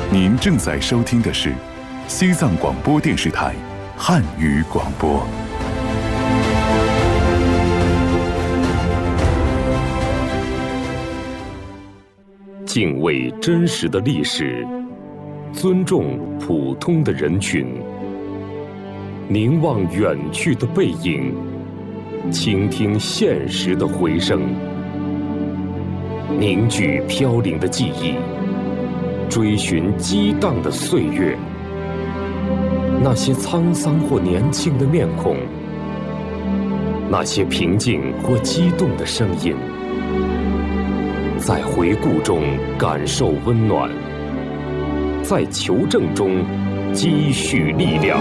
您正在收听的是西藏广播电视台汉语广播。 敬畏真实的历史，尊重普通的人群，凝望远去的背影，倾听现实的回声，凝聚飘零的记忆，追寻激荡的岁月。那些沧桑或年轻的面孔，那些平静或激动的声音，在回顾中感受温暖，在求证中积蓄力量。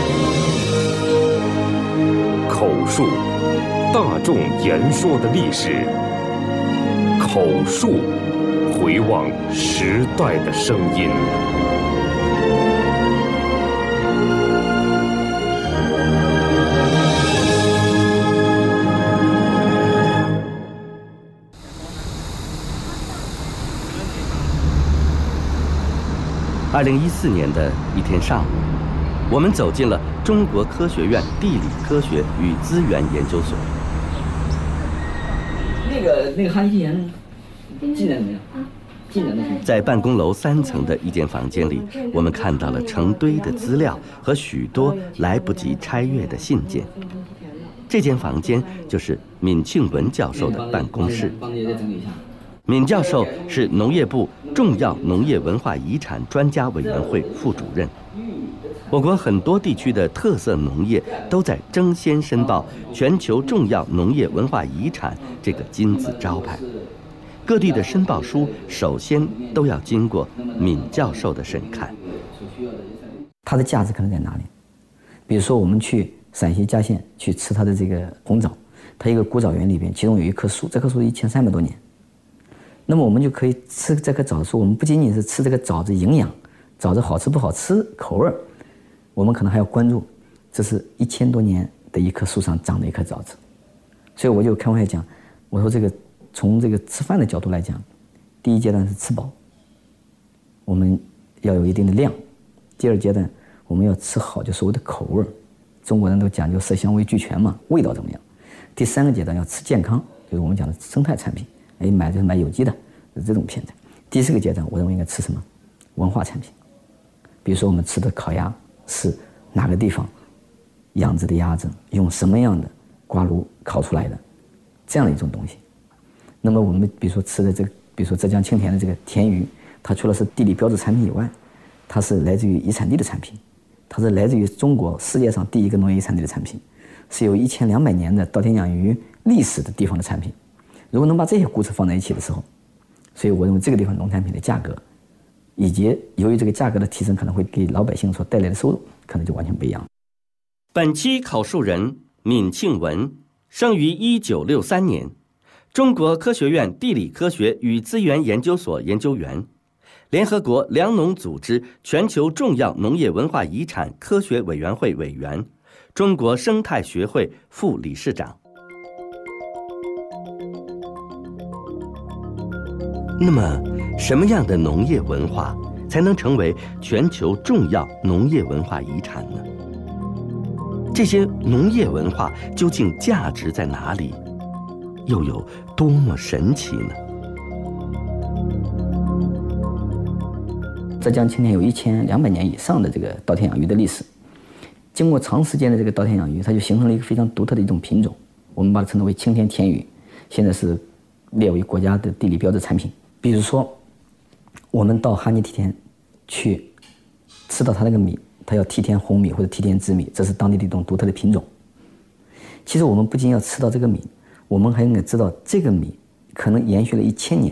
口述，大众言说的历史；口述，回望时代的声音。 2014年的一天上午，我们走进了中国科学院地理科学与资源研究所。 那个哈尼提前进来没有？进来了。 在办公楼3层的一间房间里，我们看到了成堆的资料和许多来不及拆阅的信件。这间房间就是闵庆文教授的办公室。闵教授是农业部重要农业文化遗产专家委员会副主任。我国很多地区的特色农业都在争先申报全球重要农业文化遗产这个金字招牌。各地的申报书首先都要经过闵教授的审看。 它的价值可能在哪里？比如说我们去陕西嘉县去吃它的这个红枣，它一个古枣园里边，其中有一棵树，这棵树1300多年。那么我们就可以吃这棵枣树，我们不仅仅是吃这个枣子营养，枣子好吃不好吃口味，我们可能还要关注这是1000多年的一棵树上长的一颗枣子。所以我就开玩笑讲，我说这个从这个吃饭的角度来讲，第一阶段是吃饱，我们要有一定的量；第二阶段我们要吃好，就所谓的口味，中国人都讲究色香味俱全嘛，味道怎么样？第3个阶段要吃健康，就是我们讲的生态产品。买就是买有机的，这种偏菜。第4个阶段，我认为应该吃什么？文化产品。比如说我们吃的烤鸭是哪个地方养殖的鸭子，用什么样的锅炉烤出来的，这样的一种东西。那么我们比如说吃的这个，比如说浙江青田的这个田鱼，它除了是地理标志产品以外，它是来自于遗产地的产品，它是来自于中国世界上第一个农业遗产地的产品，是有1200年的稻田养鱼历史的地方的产品。如果能把这些故事放在一起的时候，所以我认为这个地方农产品的价格，以及由于这个价格的提升，可能会给老百姓所带来的收入，可能就完全不一样。 本期口述人闵庆文，生于1963年，中国科学院地理科学与资源研究所研究员，联合国粮农组织全球重要农业文化遗产科学委员会委员，中国生态学会副理事长。那么，什么样的农业文化才能成为全球重要农业文化遗产呢？这些农业文化究竟价值在哪里，又有多么神奇呢？ 浙江青田有1200年以上的这个稻田养鱼的历史，经过长时间的这个稻田养鱼，它就形成了一个非常独特的一种品种，我们把它称之为青田田鱼，现在是列为国家的地理标志产品。比如说我们到哈尼梯田去吃到它那个米，它叫梯田红米或者梯田紫米，这是当地的一种独特的品种。其实我们不仅要吃到这个米，我们还应该知道这个米可能延续了1000年。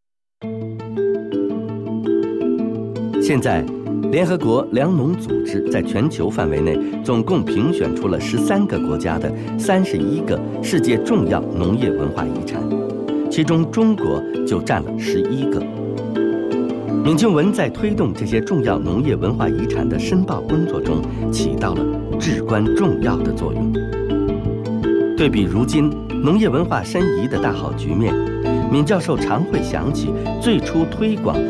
现在联合国粮农组织在全球范围内总共评选出了13个国家的31个世界重要农业文化遗产，其中中国就占了11个。闵庆文在推动这些重要农业文化遗产的申报工作中起到了至关重要的作用。对比如今农业文化申遗的大好局面，闵教授常会想起最初推广